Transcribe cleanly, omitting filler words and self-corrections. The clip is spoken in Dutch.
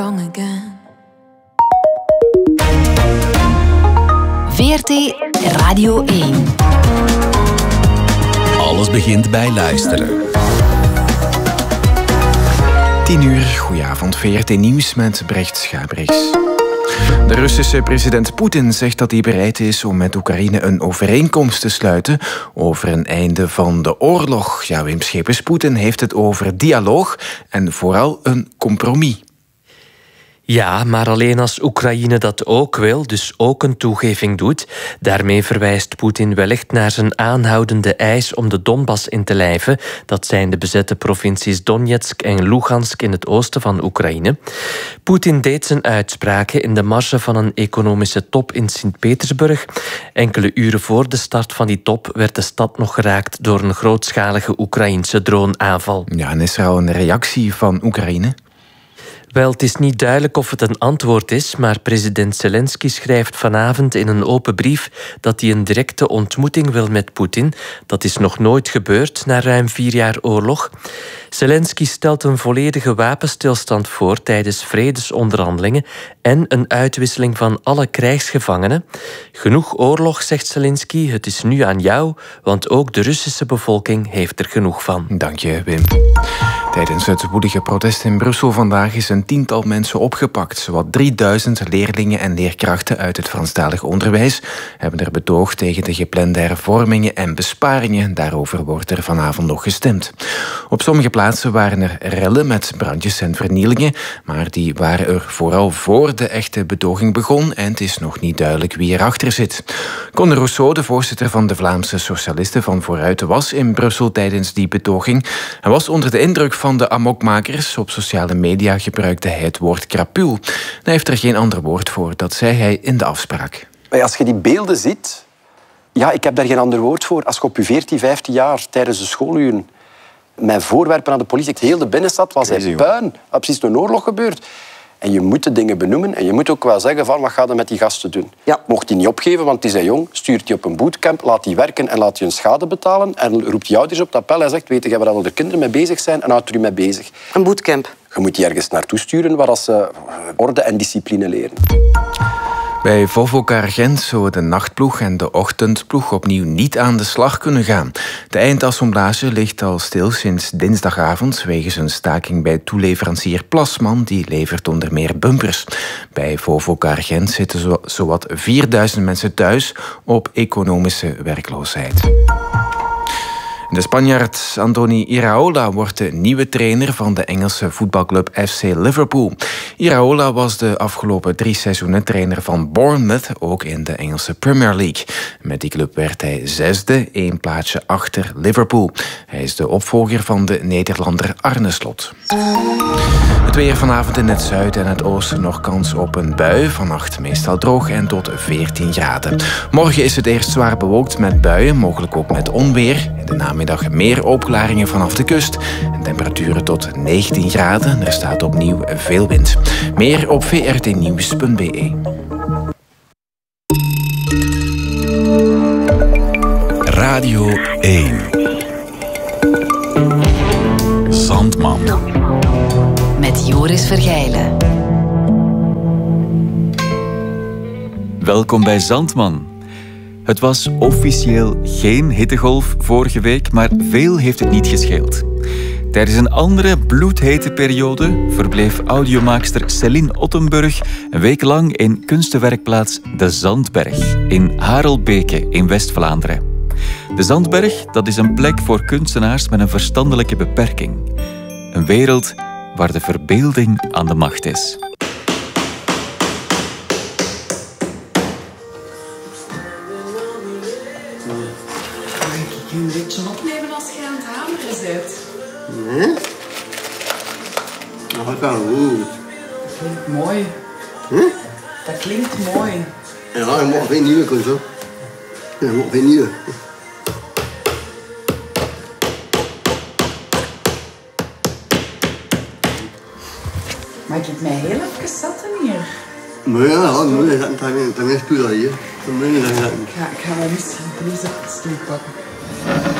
VRT Radio 1. Alles begint bij luisteren. 10:00, goedenavond, VRT Nieuws met Brecht Schabriks. De Russische president Poetin zegt dat hij bereid is om met Oekraïne een overeenkomst te sluiten over een einde van de oorlog. Ja, Wim Schepers, Poetin heeft het over dialoog en vooral een compromis. Ja, maar alleen als Oekraïne dat ook wil, dus ook een toegeving doet. Daarmee verwijst Poetin wellicht naar zijn aanhoudende eis om de Donbass in te lijven. Dat zijn de bezette provincies Donetsk en Lugansk in het oosten van Oekraïne. Poetin deed zijn uitspraken in de marge van een economische top in Sint-Petersburg. Enkele uren voor de start van die top werd de stad nog geraakt door een grootschalige Oekraïense droneaanval. Ja, en is er al een reactie van Oekraïne? Wel, het is niet duidelijk of het een antwoord is, maar president Zelensky schrijft vanavond in een open brief dat hij een directe ontmoeting wil met Poetin. Dat is nog nooit gebeurd na ruim 4 jaar oorlog. Zelensky stelt een volledige wapenstilstand voor tijdens vredesonderhandelingen en een uitwisseling van alle krijgsgevangenen. Genoeg oorlog, zegt Zelensky, het is nu aan jou, want ook de Russische bevolking heeft er genoeg van. Dank je, Wim. Tijdens het woelige protest in Brussel vandaag is een 10-tal mensen opgepakt. Zowat 3000 leerlingen en leerkrachten uit het Franstalig onderwijs hebben er betoogd tegen de geplande hervormingen en besparingen. Daarover wordt er vanavond nog gestemd. Op sommige plaatsen waren er rellen met brandjes en vernielingen, maar die waren er vooral voor de echte betoging begon en het is nog niet duidelijk wie erachter zit. Conor Rousseau, de voorzitter van de Vlaamse Socialisten van Vooruit, was in Brussel tijdens die betoging. Hij was onder de indruk van de amokmakers. Op sociale media gebruikte hij het woord krapul. Hij heeft er geen ander woord voor, dat zei hij in de afspraak. Als je die beelden ziet, ja, ik heb daar geen ander woord voor. Als je op je 14, 15 jaar tijdens de schooluren met voorwerpen aan de politie, heel de binnenstad was hij puin. Precies een oorlog gebeurd. En je moet de dingen benoemen en je moet ook wel zeggen van wat ga je met die gasten doen. Ja. Mocht hij niet opgeven, want die zijn jong, stuurt hij op een bootcamp, laat die werken en laat hij hun schade betalen en roept die ouders op het appel en zegt, weet je waar al de kinderen mee bezig zijn en houdt er u mee bezig. Een bootcamp. Je moet die ergens naartoe sturen waar ze orde en discipline leren. Bij Vovocar Gent zullen de nachtploeg en de ochtendploeg opnieuw niet aan de slag kunnen gaan. De eindassemblage ligt al stil sinds dinsdagavond wegens een staking bij toeleverancier Plasman, die levert onder meer bumpers. Bij Vovocar Gent zitten zowat 4000 mensen thuis op economische werkloosheid. De Spanjaard Andoni Iraola wordt de nieuwe trainer van de Engelse voetbalclub FC Liverpool. Iraola was de afgelopen 3 seizoenen trainer van Bournemouth, ook in de Engelse Premier League. Met die club werd hij 6e, 1 plaatsje achter Liverpool. Hij is de opvolger van de Nederlander Arne Slot. Het weer vanavond in het zuiden en het oosten nog kans op een bui. Vannacht meestal droog en tot 14 graden. Morgen is het eerst zwaar bewolkt met buien, mogelijk ook met onweer. In de namiddag meer opklaringen vanaf de kust. En temperaturen tot 19 graden. Er staat opnieuw veel wind. Meer op vrtnieuws.be. Radio 1. Zandman. Met Joris Vergeilen. Welkom bij Zandman. Het was officieel geen hittegolf vorige week, maar veel heeft het niet gescheeld. Tijdens een andere bloedhete periode verbleef audiomaakster Céline Ottenburg een week lang in kunstenwerkplaats De Zandberg in Harelbeke in West-Vlaanderen. De Zandberg, dat is een plek voor kunstenaars met een verstandelijke beperking. Een wereld waar de verbeelding aan de macht is. Kun je een beetje opnemen als je aan het hameren bent? Nee? Dat gaat wel goed. Dat klinkt mooi. Huh? Dat klinkt mooi. Ja, je mag geen nieuwe kunnen zo. Je mag geen nieuwe. Maar ik heb mij heel even zetten hier. Maar ja, nee, dat is puur hier. Ik ga wel misschien deze stoel pakken.